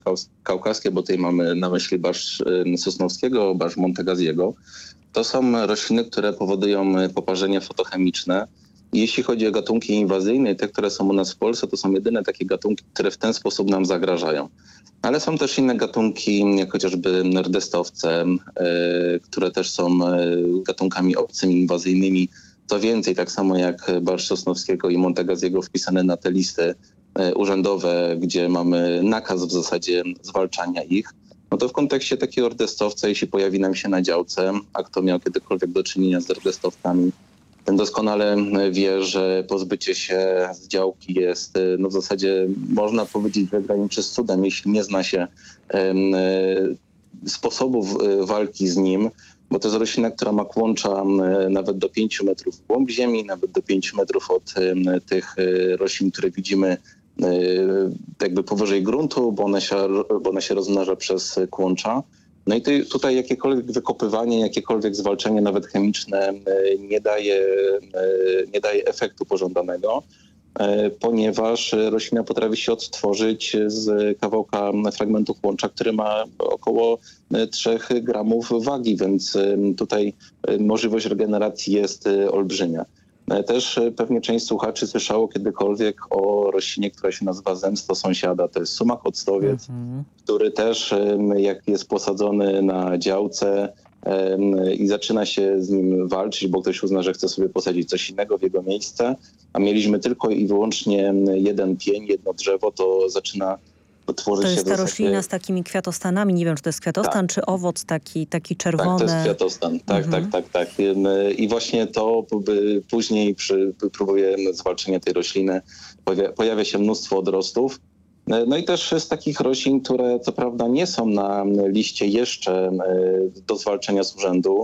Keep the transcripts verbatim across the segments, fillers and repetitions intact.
kaus- kaukaskie, bo tutaj mamy na myśli barszcz y, sosnowskiego, barszcz montegaziego. To są rośliny, które powodują poparzenie fotochemiczne. Jeśli chodzi o gatunki inwazyjne, te, które są u nas w Polsce, to są jedyne takie gatunki, które w ten sposób nam zagrażają. Ale są też inne gatunki, jak chociażby rdestowce, y, które też są y, gatunkami obcymi, inwazyjnymi. Co więcej, tak samo jak barszcz sosnowskiego i montegaziego wpisane na te listy y, urzędowe, gdzie mamy nakaz w zasadzie zwalczania ich, no to w kontekście takiego rdestowca, jeśli pojawi nam się na działce, a kto miał kiedykolwiek do czynienia z rdestowcami, ten doskonale wie, że pozbycie się z działki jest no w zasadzie, można powiedzieć, że graniczy z cudem, jeśli nie zna się um, sposobów walki z nim, bo to jest roślina, która ma kłącza nawet do pięciu metrów w głąb ziemi, nawet do pięciu metrów od um, tych roślin, które widzimy um, jakby powyżej gruntu, bo ona się, bo ona się rozmnaża przez kłącza. No i ty, tutaj jakiekolwiek wykopywanie, jakiekolwiek zwalczenie, nawet chemiczne, nie daje, nie daje efektu pożądanego, ponieważ roślina potrafi się odtworzyć z kawałka fragmentu kłącza, który ma około trzech gramów wagi, więc tutaj możliwość regeneracji jest olbrzymia. Też pewnie część słuchaczy słyszało kiedykolwiek o roślinie, która się nazywa zemsto sąsiada. To jest sumak octowiec, mhm. który też jak jest posadzony na działce i zaczyna się z nim walczyć, bo ktoś uzna, że chce sobie posadzić coś innego w jego miejsce, a mieliśmy tylko i wyłącznie jeden pień, jedno drzewo, to zaczyna tworzyć się... To jest ta roślina z takimi kwiatostanami. Nie wiem, czy to jest kwiatostan, tak. czy owoc taki, taki czerwony. Tak, to jest kwiatostan. Tak, mhm. tak, tak, tak. I właśnie to później przy próbie zwalczenia tej rośliny pojawia, pojawia się mnóstwo odrostów. No i też z takich roślin, które co prawda nie są na liście jeszcze do zwalczenia z urzędu.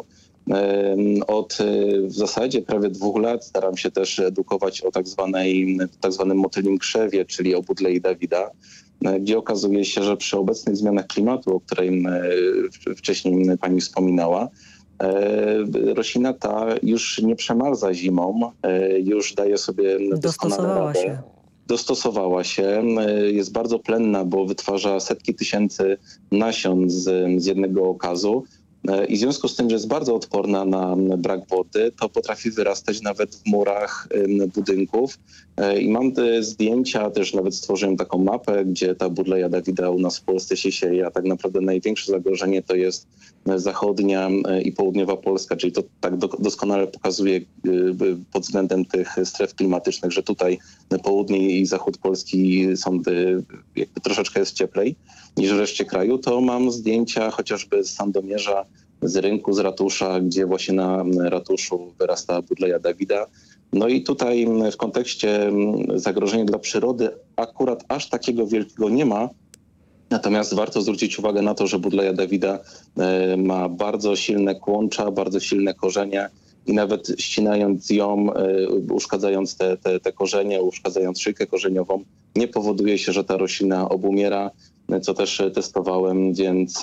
Od w zasadzie prawie dwóch lat staram się też edukować o tak zwanej, tak zwanym motylim krzewie, czyli o Budlei Davida, gdzie okazuje się, że przy obecnych zmianach klimatu, o której wcześniej pani wspominała, roślina ta już nie przemarza zimą, już daje sobie doskonale radę. Się. Dostosowała się, jest bardzo plenna, bo wytwarza setki tysięcy nasion z, z jednego okazu. I w związku z tym, że jest bardzo odporna na brak wody, to potrafi wyrastać nawet w murach budynków. I mam te zdjęcia, też nawet stworzyłem taką mapę, gdzie ta Budleia Davida u nas w Polsce się sieje, a tak naprawdę największe zagrożenie to jest zachodnia i południowa Polska, czyli to tak do, doskonale pokazuje pod względem tych stref klimatycznych, że tutaj południe i zachód Polski są jakby troszeczkę jest cieplej niż w reszcie kraju. To mam zdjęcia chociażby z Sandomierza, z rynku, z ratusza, gdzie właśnie na ratuszu wyrasta Budleia Davida. No i tutaj w kontekście zagrożenia dla przyrody akurat aż takiego wielkiego nie ma. Natomiast warto zwrócić uwagę na to, że Budleia Davida ma bardzo silne kłącza, bardzo silne korzenie i nawet ścinając ją, uszkadzając te, te, te korzenie, uszkadzając szyjkę korzeniową, nie powoduje się, że ta roślina obumiera, co też testowałem, więc,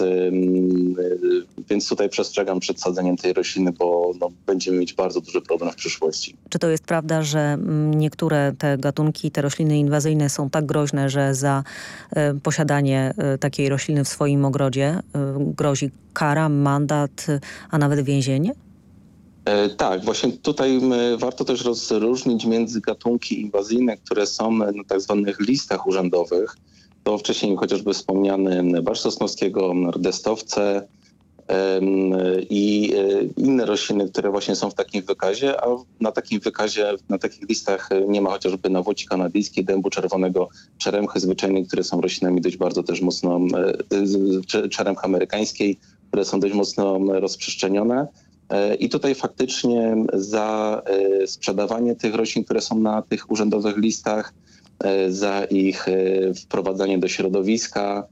więc tutaj przestrzegam przed sadzeniem tej rośliny, bo no, będziemy mieć bardzo duży problem w przyszłości. Czy to jest prawda, że niektóre te gatunki, te rośliny inwazyjne są tak groźne, że za y, posiadanie y, takiej rośliny w swoim ogrodzie y, grozi kara, mandat, y, a nawet więzienie? E, tak, właśnie tutaj y, warto też rozróżnić między gatunki inwazyjne, które są na tak zwanych listach urzędowych. To wcześniej chociażby wspomniany barszcz sosnowskiego, rdestowce i inne rośliny, które właśnie są w takim wykazie, a na takim wykazie, na takich listach nie ma chociażby nawoci kanadyjskiej, dębu czerwonego, czeremchy zwyczajnej, które są roślinami dość bardzo też mocno, czeremchy amerykańskiej, które są dość mocno rozprzestrzenione. I tutaj faktycznie za sprzedawanie tych roślin, które są na tych urzędowych listach, za ich wprowadzanie do środowiska,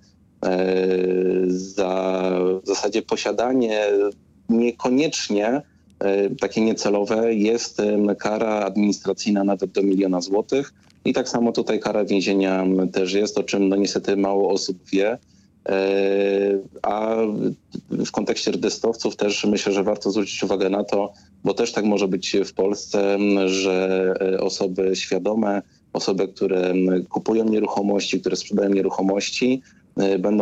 za w zasadzie posiadanie niekoniecznie takie niecelowe jest kara administracyjna nawet do miliona złotych. I tak samo tutaj kara więzienia też jest, o czym no niestety mało osób wie. A w kontekście rdestowców też myślę, że warto zwrócić uwagę na to, bo też tak może być w Polsce, że osoby świadome, osoby, które kupują nieruchomości, które sprzedają nieruchomości, będą